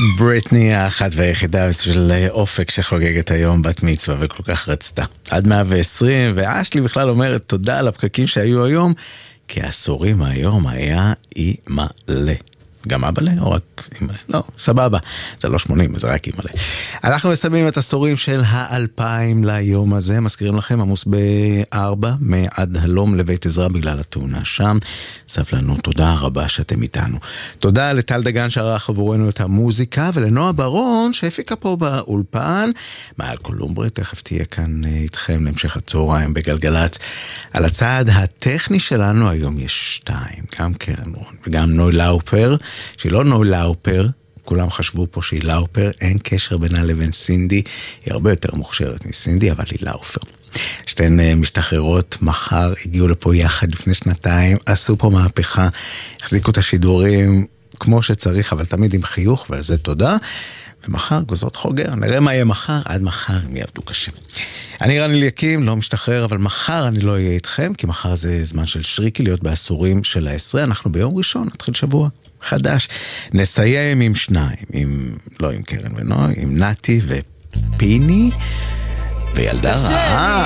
בריטני האחת והיחידה של אופק שחוגגת היום בת מצווה וכל כך רצתה. עד 120, ואשלי בכלל אומרת תודה על הפקקים שהיו היום, כי העשורים היום היה אי מלא. גם אבא או רק אימא? לא, סבבה. זה לא 80, זה רק אימא. אנחנו מסיימים את עשורים של 2000 ליום הזה. מזכירים לכם, עמוס ב-4 מעד הלום לבית עזרא בגלל התאונה שם. סבלנו, תודה רבה שאתם איתנו. תודה לטל דגן שערך עבורנו את המוזיקה, ולנועה ברון שהפיקה פה באולפן. מעל קולומברי, תכף תהיה כאן איתכם להמשך הצהריים בגלגלץ. על הצעד הטכני שלנו היום יש 2, גם קרן רון וגם נוי לאופר, שהיא לא נוי לאופר, כולם חשבו פה שהיא לאופר, אין קשר בינה לבין סינדי, היא הרבה יותר מוכשרת מסינדי, אבל היא לאופר. שתיהן משתחררות, מחר הגיעו לפה יחד לפני 2, עשו פה מהפכה, החזיקו את השידורים כמו שצריך, אבל תמיד עם חיוך, ועל זה תודה. ומחר גוזרות חוגר, נראה מה יהיה מחר, עד מחר הם יעבדו קשה. אני רני ליקים, לא משתחרר, אבל מחר אני לא אהיה איתכם, כי מחר זה זמן של שריקי להיות בעשורים של ה-10, אנחנו ביום ראשון, נתחיל שבוע חדש. נסיים עם 2, לא עם קרן ונוי, עם נתי ופיני, וילדה רעה.